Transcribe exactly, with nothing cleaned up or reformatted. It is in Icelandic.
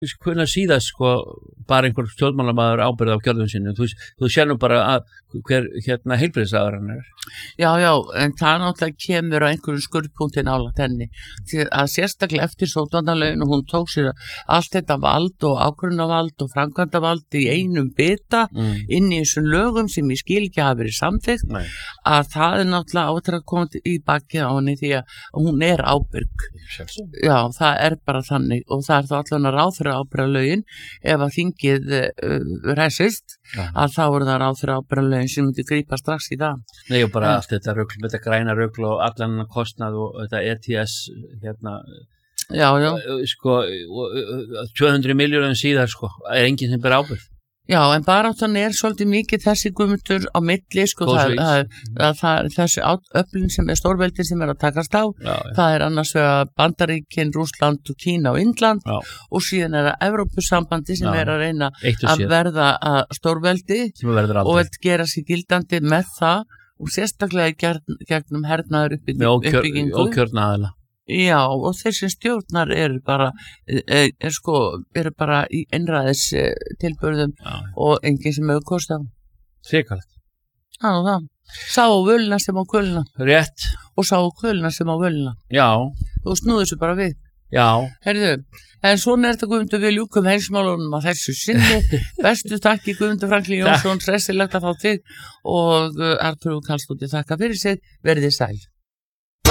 hvenær síðast sko bara einhver stjórnmálamaður ábyrgð á gjörðum sinni, þú, þú sér nú bara að hver hérna heilbrigðisráðherrann er. Já, já, en það náttúrulega kemur á einhverjum skurðpunkti nálægt henni, því að sérstaklega eftir sóttvarnalögin og hún tók sér allt þetta vald og ákvörðunarvald og framkvæmdavald í einum bita mm. inn í þessum lögum sem ég skil ekki hafa verið samþykkt, að það er náttúrulega áttur að koma í bakið á henni því að hún er ábyrg. Já, það er bara þannig og það er þá allavega ráðherra ábyrgðarlögin ef að þingið uh, ræsist ja. Að þá er það ráðherra ábyrgðarlögin sem myndi grípa strax í það. Nei, og bara allt þetta rugl, þetta græna rugl og allan kostnað og þetta E T S hérna já, já. Sko tvö hundruð milljörðum síðar sko, er enginn sem ber ábyrgð. Já, en baráttan er svolítið mikið þessi Guðmundur á milli, sko, það, það, það, það er þessi öflun sem er stórveldin sem er að takast á, já, já. Það er annars vegar Bandaríkin, Rússland, Kína og Indland já. Og síðan er það Evrópusambandi sem já. Er að reyna að verða að stórveldi og að gera sig gildandi með það og sérstaklega gegn, gegnum hernaður uppbyggingu. Og kjörnaðala. Já, og þessi stjórnar eru bara, er, er sko, eru bara í einræðis tilbörðum já. Og enginn sem hefur kostað. Svikalegt. Já, það. Sá á völuna sem á kuluna. Rétt. Og sá á kuluna sem á völuna. Já. Þú snúður þessu bara við. Já. Herðu, en svona er þetta Guðmundur við ljúkum heimsmálunum að þessu sinni. Bestu takki Guðmundur Franklín Jónsson, stressilegt að fá þig og Artur Karlsdóttir þakka fyrir sig, verðið sæl.